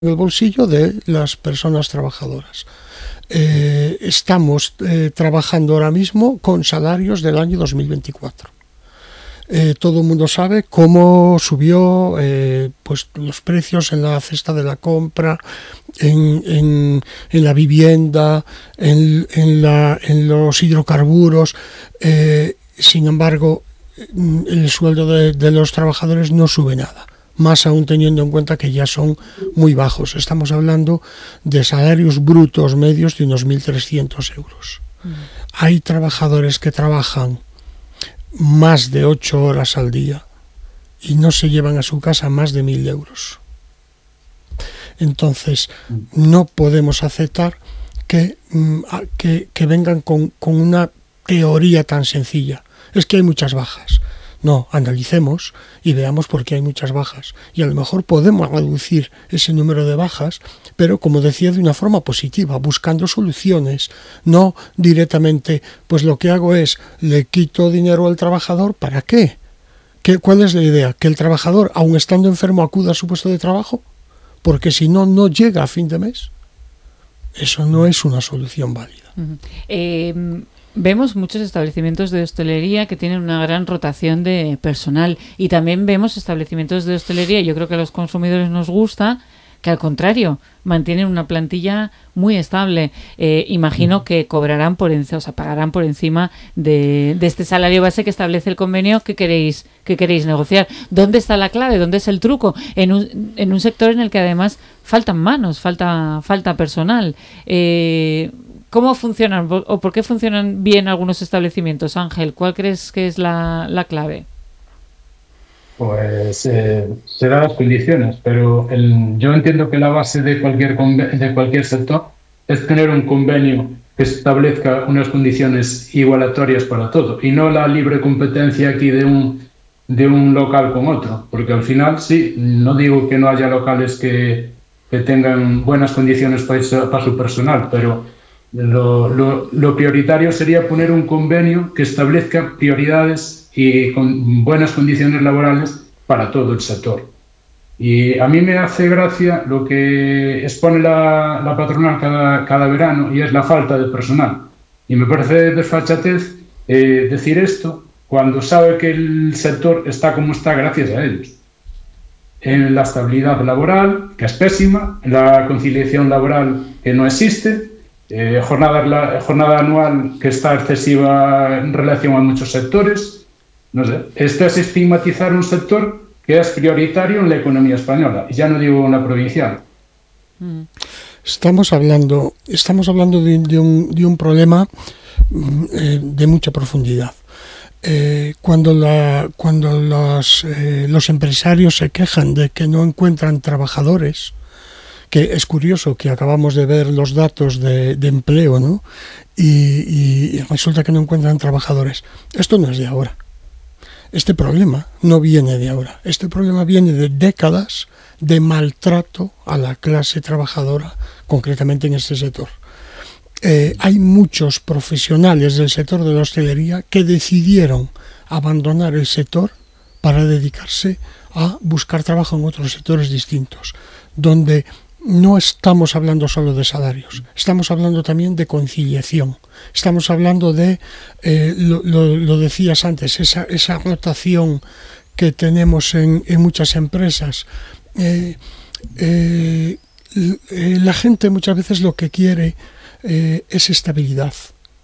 en el bolsillo de las personas trabajadoras. Estamos trabajando ahora mismo con salarios del año 2024. Todo el mundo sabe cómo subió pues los precios en la cesta de la compra, en la vivienda, en los hidrocarburos. Sin embargo, el sueldo de los trabajadores no sube nada, más aún teniendo en cuenta que ya son muy bajos. Estamos hablando de salarios brutos medios de unos 1.300 euros. Hay trabajadores que trabajan más de 8 horas al día y no se llevan a su casa más de 1.000 euros. Entonces, no podemos aceptar que vengan con una teoría tan sencilla. Es que hay muchas bajas. No, analicemos y veamos por qué hay muchas bajas. Y a lo mejor podemos reducir ese número de bajas, pero como decía, de una forma positiva, buscando soluciones, no directamente, pues lo que hago es, le quito dinero al trabajador, ¿para qué? ¿Cuál es la idea? ¿Que el trabajador, aun estando enfermo, acuda a su puesto de trabajo? Porque si no, no llega a fin de mes. Eso no es una solución válida. Vemos muchos establecimientos de hostelería que tienen una gran rotación de personal y también vemos establecimientos de hostelería, y yo creo que a los consumidores nos gusta, que al contrario, mantienen una plantilla muy estable. Imagino que cobrarán pagarán por encima de este salario base que establece el convenio que queréis negociar. ¿Dónde está la clave? ¿Dónde es el truco? En un sector en el que además faltan manos, falta personal. ¿Cómo funcionan o por qué funcionan bien algunos establecimientos? Ángel, ¿cuál crees que es la clave? Pues serán las condiciones, pero yo entiendo que la base de cualquier sector es tener un convenio que establezca unas condiciones igualatorias para todo y no la libre competencia aquí de un local con otro, porque al final sí, no digo que no haya locales que tengan buenas condiciones para su personal, pero lo prioritario sería poner un convenio que establezca prioridades y con buenas condiciones laborales para todo el sector. Y a mí me hace gracia lo que expone la patronal cada verano, y es la falta de personal. Y me parece desfachatez decir esto cuando sabe que el sector está como está gracias a ellos. En la estabilidad laboral, que es pésima, en la conciliación laboral, que no existe, jornada anual que está excesiva en relación a muchos sectores. No sé, esto es estigmatizar un sector que es prioritario en la economía española, y ya no digo en la provincial. Estamos hablando de un problema de mucha profundidad. Cuando los empresarios se quejan de que no encuentran trabajadores, que es curioso que acabamos de ver los datos de empleo, ¿no? Y resulta que no encuentran trabajadores. Esto no es de ahora. Este problema no viene de ahora. Este problema viene de décadas de maltrato a la clase trabajadora, concretamente en este sector. Hay muchos profesionales del sector de la hostelería que decidieron abandonar el sector para dedicarse a buscar trabajo en otros sectores distintos, donde no estamos hablando solo de salarios, estamos hablando también de conciliación, estamos hablando de, lo decías antes, esa rotación que tenemos en muchas empresas. La gente muchas veces lo que quiere es estabilidad.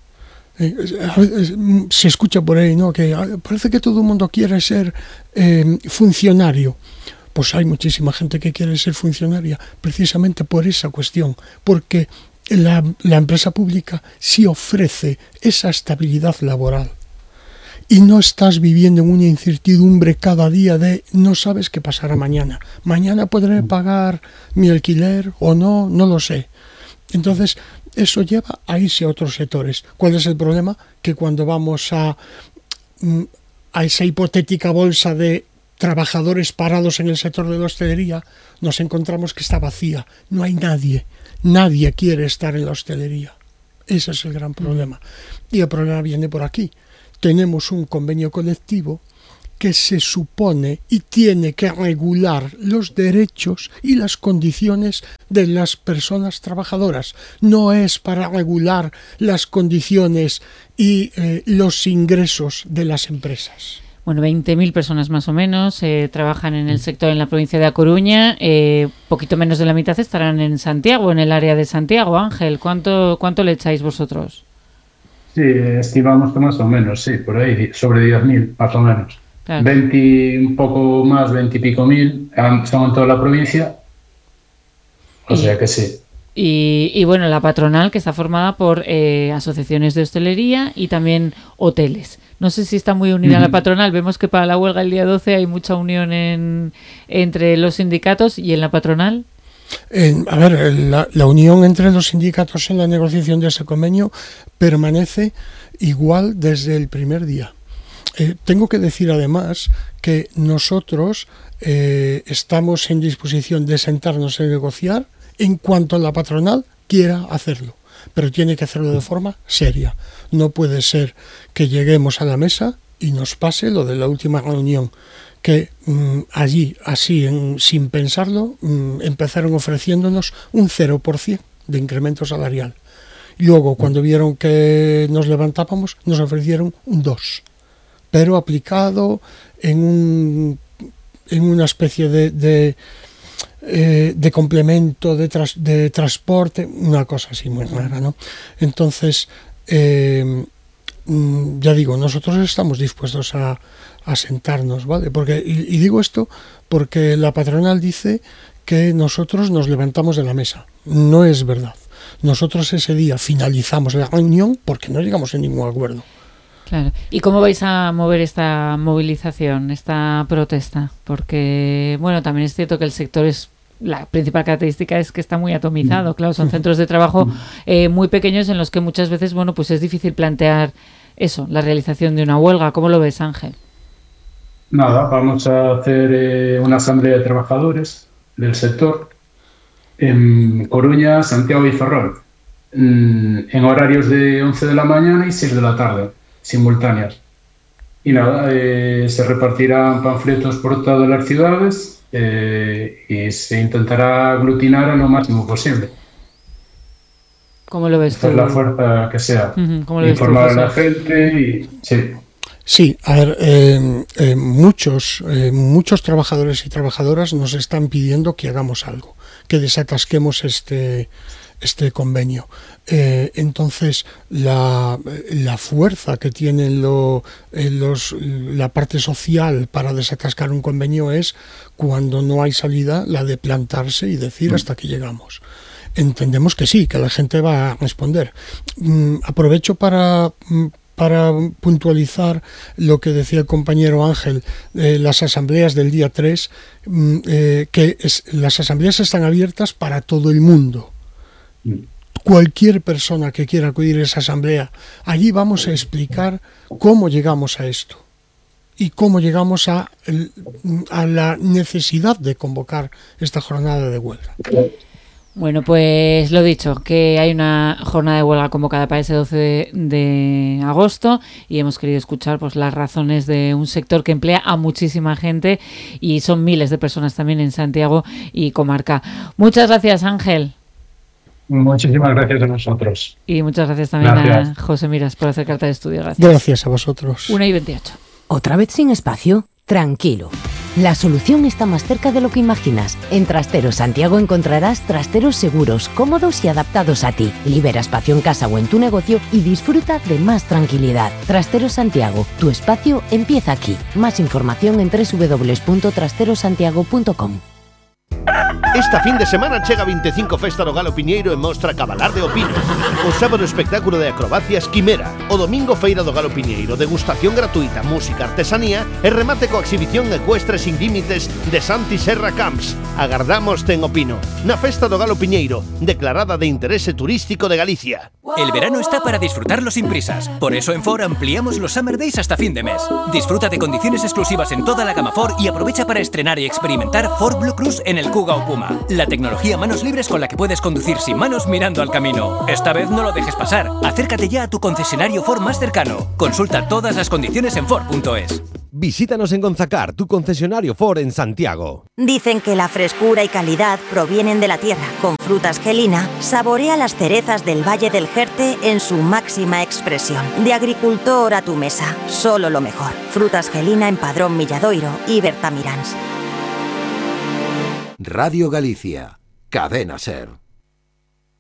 Se escucha por ahí, ¿no?, que parece que todo el mundo quiere ser funcionario. Pues hay muchísima gente que quiere ser funcionaria precisamente por esa cuestión, porque la empresa pública sí ofrece esa estabilidad laboral y no estás viviendo en una incertidumbre cada día de no sabes qué pasará mañana. Mañana podré pagar mi alquiler o no, no lo sé. Entonces, eso lleva a irse a otros sectores. ¿Cuál es el problema? Que cuando vamos a esa hipotética bolsa de trabajadores parados en el sector de la hostelería, nos encontramos que está vacía. No hay nadie quiere estar en la hostelería. Ese es el gran problema. Y el problema viene por aquí. Tenemos un convenio colectivo que se supone y tiene que regular los derechos y las condiciones de las personas trabajadoras. No es para regular las condiciones y los ingresos de las empresas. Bueno, 20.000 personas más o menos trabajan en el sector en la provincia de A Coruña. Poquito menos de la mitad estarán en Santiago, en el área de Santiago. Ángel, ¿cuánto le echáis vosotros? Sí, estimamos que más o menos, sí, por ahí, sobre 10.000, más o menos. Claro. 20, un poco más, 20 y pico mil, son en toda la provincia, o sea que sí. Y bueno, la patronal, que está formada por asociaciones de hostelería y también hoteles. No sé si está muy unida la patronal. Vemos que para la huelga el día 12 hay mucha unión entre los sindicatos y en la patronal. La unión entre los sindicatos en la negociación de ese convenio permanece igual desde el primer día. Tengo que decir además que nosotros estamos en disposición de sentarnos a negociar en cuanto la patronal quiera hacerlo, pero tiene que hacerlo de forma seria. No puede ser que lleguemos a la mesa y nos pase lo de la última reunión, que allí, así, sin pensarlo, empezaron ofreciéndonos un 0% de incremento salarial. Luego, cuando vieron que nos levantábamos, nos ofrecieron un 2%, pero aplicado en una especie de complemento de transporte, una cosa así muy rara, ¿no? Entonces, ya digo, nosotros estamos dispuestos a sentarnos, ¿vale? Porque, y digo esto porque la patronal dice que nosotros nos levantamos de la mesa. No es verdad. Nosotros ese día finalizamos la reunión porque no llegamos a ningún acuerdo. Claro. ¿Y cómo vais a mover esta movilización, esta protesta? Porque, bueno, también es cierto que el sector la principal característica es que está muy atomizado. Claro, son centros de trabajo muy pequeños en los que muchas veces, bueno, pues es difícil plantear eso, la realización de una huelga. ¿Cómo lo ves, Ángel? Nada, vamos a hacer una asamblea de trabajadores del sector en Coruña, Santiago y Ferrol, en horarios de 11 de la mañana y 6 de la tarde, simultáneas. Y nada, se repartirán panfletos por todas las ciudades y se intentará aglutinar a lo máximo posible. ¿Cómo lo ves tú? La fuerza que sea. Informar a la gente y... Sí. Sí, a ver, muchos trabajadores y trabajadoras nos están pidiendo que hagamos algo, que desatasquemos este convenio. Entonces, la fuerza que tiene la parte social para desatascar un convenio es, cuando no hay salida, la de plantarse y decir hasta aquí llegamos. Entendemos que sí, que la gente va a responder. Aprovecho para puntualizar lo que decía el compañero Ángel, las asambleas del día 3, las asambleas están abiertas para todo el mundo. Cualquier persona que quiera acudir a esa asamblea, allí vamos a explicar cómo llegamos a esto y cómo llegamos a la necesidad de convocar esta jornada de huelga. Bueno, pues lo dicho, que hay una jornada de huelga convocada para ese 12 de agosto y hemos querido escuchar pues las razones de un sector que emplea a muchísima gente y son miles de personas también en Santiago y comarca. Muchas gracias, Ángel. Muchísimas gracias a nosotros. Y muchas gracias también a José Miras por acercarte al estudio. Gracias. Gracias a vosotros. 1:28. ¿Otra vez sin espacio? Tranquilo. La solución está más cerca de lo que imaginas. En Trasteros Santiago encontrarás trasteros seguros, cómodos y adaptados a ti. Libera espacio en casa o en tu negocio y disfruta de más tranquilidad. Trasteros Santiago, tu espacio empieza aquí. Más información en www.trasterosantiago.com. Esta fin de semana chega 25 Festa do Galo Piñeiro e Mostra Cabalar de Opino. O sábado espectáculo de acrobacias Quimera. O domingo Feira do Galo Piñeiro, degustación gratuita, música, artesanía e remate coa exhibición ecuestre sin límites de Santi Serra Camps. Agardámoste en Opino, na Festa do Galo Piñeiro, declarada de interese turístico de Galicia. El verano está para disfrutarlo sin prisas. Por eso en Ford ampliamos los Summer Days hasta fin de mes. Disfruta de condiciones exclusivas en toda la gama Ford y aprovecha para estrenar y experimentar Ford Blue Cruise en el Kuga o Puma. La tecnología manos libres con la que puedes conducir sin manos mirando al camino. Esta vez no lo dejes pasar. Acércate ya a tu concesionario Ford más cercano. Consulta todas las condiciones en Ford.es. Visítanos en Gonzacar, tu concesionario Ford en Santiago. Dicen que la frescura y calidad provienen de la tierra. Con Frutas Gelina, saborea las cerezas del Valle del Jerte en su máxima expresión. De agricultor a tu mesa, solo lo mejor. Frutas Gelina en Padrón Milladoiro y Bertamiráns. Radio Galicia, Cadena SER.